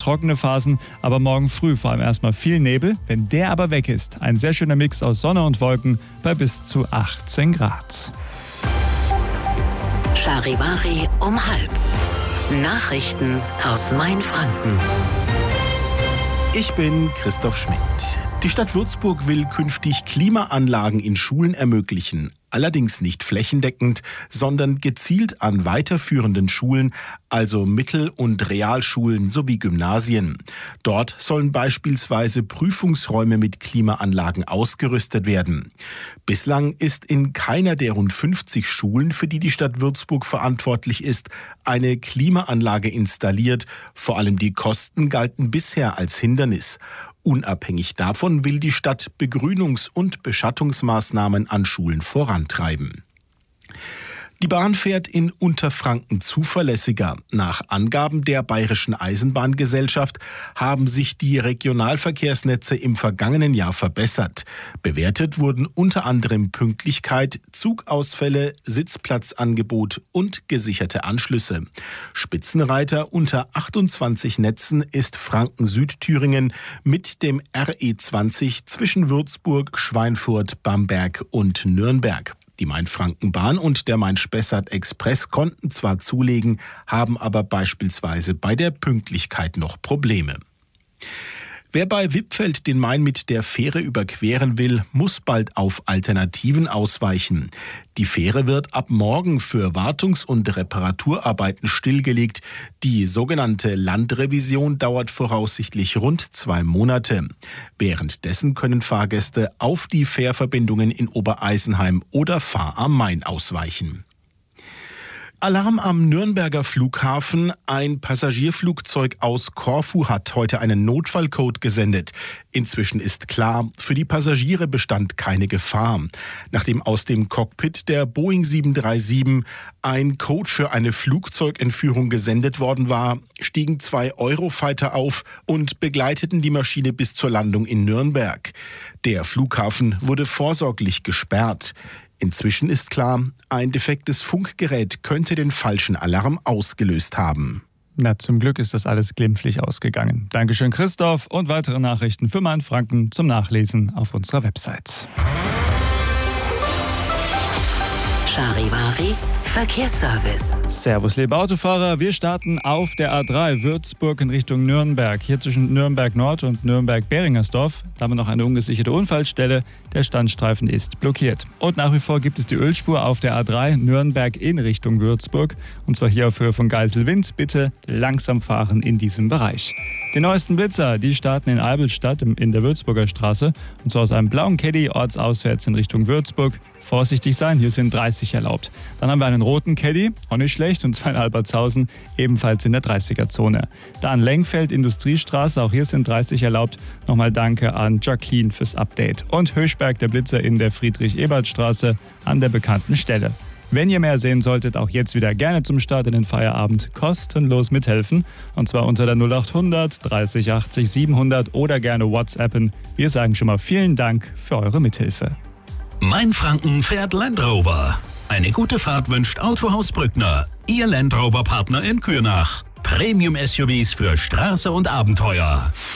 trockene Phasen, aber morgen früh vor allem erstmal viel Nebel. Wenn der aber weg ist, ein sehr schöner Mix aus Sonne und Wolken bei bis zu 18 Grad. Charivari um 12:30. Nachrichten aus Mainfranken. Ich bin Christoph Schmidt. Die Stadt Würzburg will künftig Klimaanlagen in Schulen ermöglichen. Allerdings nicht flächendeckend, sondern gezielt an weiterführenden Schulen, also Mittel- und Realschulen sowie Gymnasien. Dort sollen beispielsweise Prüfungsräume mit Klimaanlagen ausgerüstet werden. Bislang ist in keiner der rund 50 Schulen, für die die Stadt Würzburg verantwortlich ist, eine Klimaanlage installiert. Vor allem die Kosten galten bisher als Hindernis. Unabhängig davon will die Stadt Begrünungs- und Beschattungsmaßnahmen an Schulen vorantreiben. Die Bahn fährt in Unterfranken zuverlässiger. Nach Angaben der Bayerischen Eisenbahngesellschaft haben sich die Regionalverkehrsnetze im vergangenen Jahr verbessert. Bewertet wurden unter anderem Pünktlichkeit, Zugausfälle, Sitzplatzangebot und gesicherte Anschlüsse. Spitzenreiter unter 28 Netzen ist Franken-Südthüringen mit dem RE20 zwischen Würzburg, Schweinfurt, Bamberg und Nürnberg. Die Main-Franken-Bahn und der Main-Spessart-Express konnten zwar zulegen, haben aber beispielsweise bei der Pünktlichkeit noch Probleme. Wer bei Wippfeld den Main mit der Fähre überqueren will, muss bald auf Alternativen ausweichen. Die Fähre wird ab morgen für Wartungs- und Reparaturarbeiten stillgelegt. Die sogenannte Landrevision dauert voraussichtlich rund 2 Monate. Währenddessen können Fahrgäste auf die Fährverbindungen in Obereisenheim oder Fahr am Main ausweichen. Alarm am Nürnberger Flughafen. Ein Passagierflugzeug aus Korfu hat heute einen Notfallcode gesendet. Inzwischen ist klar, für die Passagiere bestand keine Gefahr. Nachdem aus dem Cockpit der Boeing 737 ein Code für eine Flugzeugentführung gesendet worden war, stiegen 2 Eurofighter auf und begleiteten die Maschine bis zur Landung in Nürnberg. Der Flughafen wurde vorsorglich gesperrt. Inzwischen ist klar, ein defektes Funkgerät könnte den falschen Alarm ausgelöst haben. Na, zum Glück ist das alles glimpflich ausgegangen. Dankeschön, Christoph, und weitere Nachrichten für Mainfranken zum Nachlesen auf unserer Website. Charivari Verkehrsservice. Servus, liebe Autofahrer. Wir starten auf der A3 Würzburg in Richtung Nürnberg. Hier zwischen Nürnberg Nord und Nürnberg-Beringersdorf. Da haben wir noch eine ungesicherte Unfallstelle. Der Standstreifen ist blockiert. Und nach wie vor gibt es die Ölspur auf der A3 Nürnberg in Richtung Würzburg. Und zwar hier auf Höhe von Geiselwind. Bitte langsam fahren in diesem Bereich. Die neuesten Blitzer, die starten in Albelstadt in der Würzburger Straße. Und zwar aus einem blauen Caddy ortsauswärts in Richtung Würzburg. Vorsichtig sein, hier sind 30 erlaubt. Dann haben wir einen roten Caddy, auch nicht schlecht, und zwar in Albertshausen, ebenfalls in der 30er-Zone. Dann Lengfeld, Industriestraße, auch hier sind 30 erlaubt. Nochmal danke an Jacqueline fürs Update. Und Höchberg, der Blitzer in der Friedrich-Ebert-Straße an der bekannten Stelle. Wenn ihr mehr sehen solltet, auch jetzt wieder gerne zum Start in den Feierabend kostenlos mithelfen. Und zwar unter der 0800 30 80 700 oder gerne WhatsAppen. Wir sagen schon mal vielen Dank für eure Mithilfe. Mainfranken fährt Land Rover. Eine gute Fahrt wünscht Autohaus Brückner. Ihr Land Rover Partner in Kürnach. Premium-SUVs für Straße und Abenteuer.